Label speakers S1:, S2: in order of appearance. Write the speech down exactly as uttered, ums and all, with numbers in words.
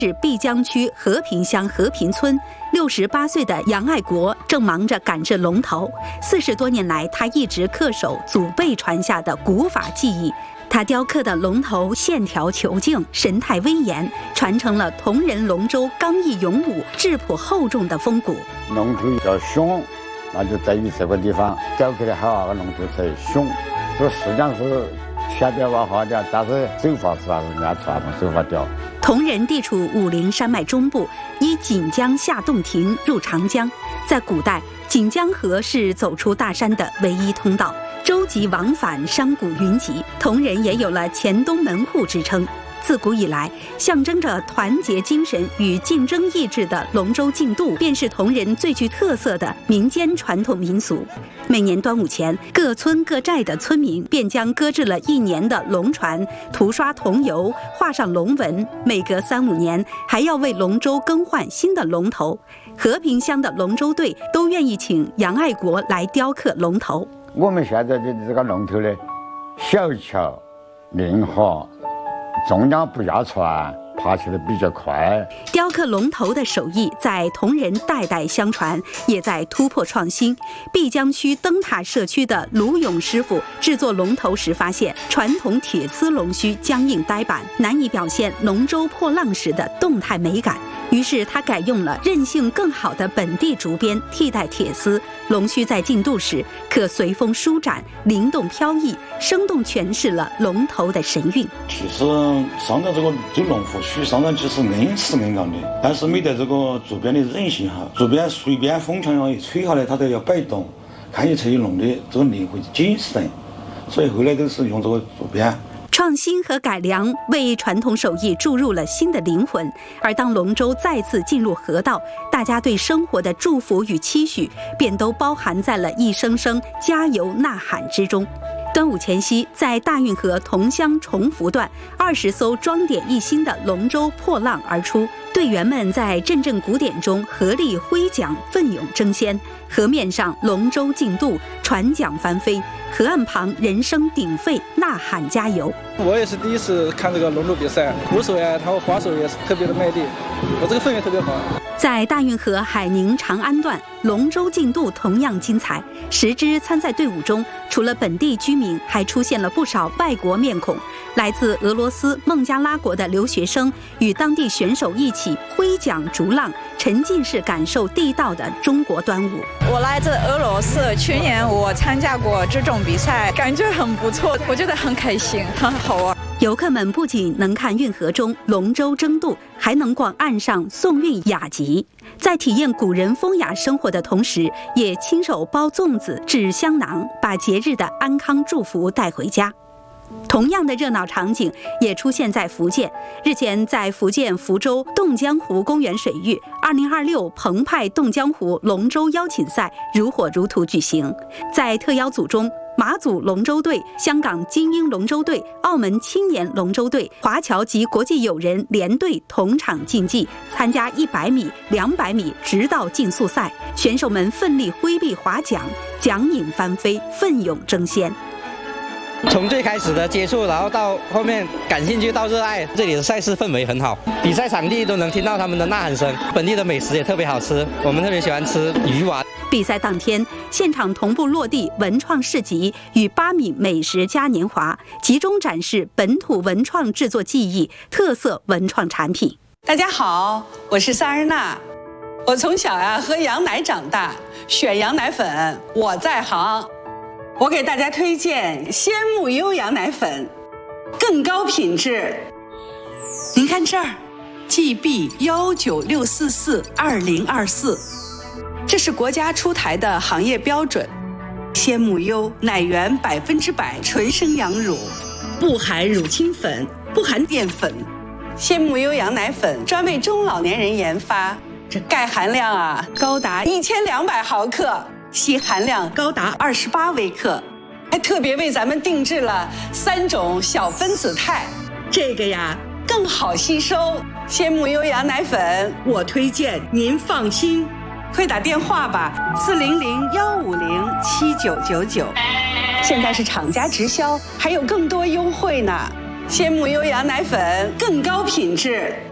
S1: 是碧江区和平乡和平村，六十八岁的杨爱国正忙着赶制龙头。四十多年来，他一直恪守祖辈传下的古法技艺。他雕刻的龙头线条遒劲，神态威严，传承了铜仁龙舟刚毅勇武、质朴厚重的风骨。
S2: 龙头要凶，那就在于这个地方雕刻的好，那个龙头才凶。这实际上是千变万化的，但是手法是还是按传统手法雕。
S1: 铜仁地处武陵山脉中部，依锦江下洞庭入长江。在古代，锦江河是走出大山的唯一通道，舟楫往返，山谷云集，铜仁也有了前东门户之称。自古以来，象征着团结精神与竞争意志的龙舟竞渡，便是铜仁最具特色的民间传统民俗。每年端午前，各村各寨的村民便将搁置了一年的龙船涂刷桐油，画上龙纹。每隔三五年，还要为龙舟更换新的龙头。和平乡的龙舟队都愿意请杨爱国来雕刻龙头。
S2: 我们现在的这个龙头呢，小巧灵活，重量不压船，爬起来比较快。
S1: 雕刻龙头的手艺在铜仁代代相传，也在突破创新。碧江区灯塔社区的卢勇师傅制作龙头时发现，传统铁丝龙须僵硬呆板，难以表现龙舟破浪时的动态美感。于是他改用了韧性更好的本地竹编替代铁丝，龙须在竞渡时可随风舒展，灵动飘逸，生动诠释了龙头的神韵。
S3: 其实上到这个这龙虎须上到就是硬是硬刚的，但是没得这个竹编的韧性好。竹编随便风强一吹下来，它都要摆动，看起吹龙的这个灵会紧实的，所以后来都是用这个竹编。
S1: 创新和改良为传统手艺注入了新的灵魂，而当龙舟再次进入河道，大家对生活的祝福与期许便都包含在了一声声加油呐喊之中。端午前夕，在大运河桐乡崇福段，二十艘装点一新的龙舟破浪而出，队员们在阵阵鼓点中合力挥桨，奋勇争先。河面上龙舟竞渡，船桨翻飞，河岸旁人声鼎沸，呐喊加油。
S4: 我也是第一次看这个龙舟比赛，鼓手呀，他花手也是特别的卖力，我这个氛围特别好。
S1: 在大运河海宁长安段，龙舟竞渡同样精彩。十支参赛队伍中，除了本地居民，还出现了不少外国面孔。来自俄罗斯孟加拉国的留学生与当地选手一起挥桨逐浪，沉浸式感受地道的中国端午。
S5: 我来自俄罗斯，去年我参加过这种比赛，感觉很不错，我觉得很开心，很好玩。
S1: 游客们不仅能看运河中龙舟争渡，还能逛岸上送运雅集。在体验古人风雅生活的同时，也亲手包粽子、制香囊，把节日的安康祝福带回家。同样的热闹场景也出现在福建。日前，在福建福州洞江湖公园水域，二零二六澎湃洞江湖龙舟邀请赛如火如荼举行。在特邀组中，马祖龙舟队、香港精英龙舟队、澳门青年龙舟队、华侨及国际友人联队同场竞技，参加一百米、两百米直到竞速赛。选手们奋力挥臂划桨，桨影翻飞，奋勇争先。
S6: 从最开始的接触，然后到后面感兴趣到热爱，这里的赛事氛围很好，比赛场地都能听到他们的呐喊声，本地的美食也特别好吃，我们特别喜欢吃鱼丸。
S1: 比赛当天，现场同步落地文创市集与八米美食嘉年华，集中展示本土文创制作技艺、特色文创产品。
S7: 大家好，我是萨日娜，我从小呀、啊、喝羊奶长大，选羊奶粉我在行。我给大家推荐鲜木优羊奶粉，更高品质。您看这儿 ，G B 幺九六四四二零二四，这是国家出台的行业标准。鲜木优奶源百分之百纯生羊乳，不含乳清粉，不含淀粉。鲜木优羊奶粉专为中老年人研发，这钙含量啊高达一千两百毫克。硒含量高达二十八微克，还特别为咱们定制了三种小分子肽，这个呀更好吸收。鲜木优羊奶粉，我推荐您放心。快打电话吧，四零零幺五零七九九九。现在是厂家直销，还有更多优惠呢。鲜木优羊奶粉更高品质。